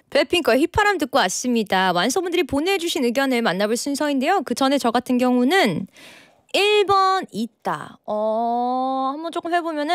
블랙핑크의 휘파람 듣고 왔습니다. 완소분들이 보내주신 의견을 만나볼 순서인데요. 그 전에 저 같은 경우는 1번 있다. 한번 조금 해보면은